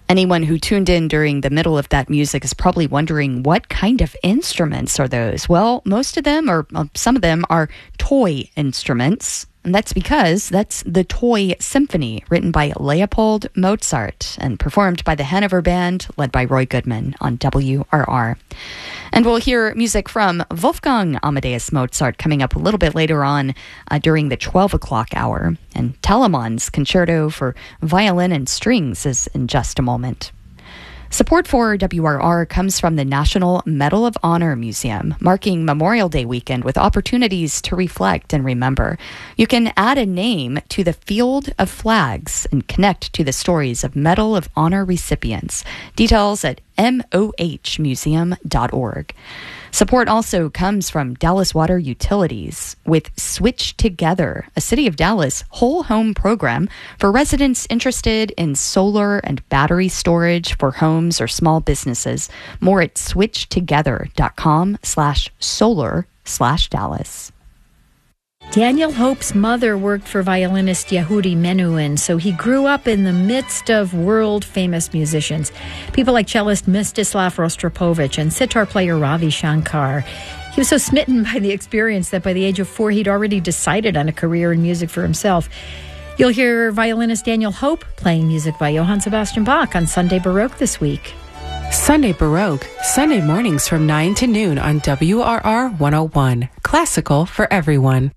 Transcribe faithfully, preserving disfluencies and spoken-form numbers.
Anyone who tuned in during the middle of that music is probably wondering, what kind of instruments are those? Well, most of them, or uh, some of them, are toy instruments. And that's because that's the Toy Symphony, written by Leopold Mozart and performed by the Hanover Band, led by Roy Goodman on W R R. And we'll hear music from Wolfgang Amadeus Mozart coming up a little bit later on uh, during the twelve o'clock hour. And Telemann's Concerto for Violin and Strings is in just a moment. Support for W R R comes from the National Medal of Honor Museum, marking Memorial Day weekend with opportunities to reflect and remember. You can add a name to the field of flags and connect to the stories of Medal of Honor recipients. Details at m o h museum dot org. Support also comes from Dallas Water Utilities with Switch Together, a City of Dallas whole home program for residents interested in solar and battery storage for homes or small businesses. More at switchtogether.com slash solar slash Dallas. Daniel Hope's mother worked for violinist Yehudi Menuhin, so he grew up in the midst of world-famous musicians. People like cellist Mstislav Rostropovich and sitar player Ravi Shankar. He was so smitten by the experience that by the age of four, he'd already decided on a career in music for himself. You'll hear violinist Daniel Hope playing music by Johann Sebastian Bach on Sunday Baroque this week. Sunday Baroque, Sunday mornings from nine to noon on W R R one oh one. Classical for everyone.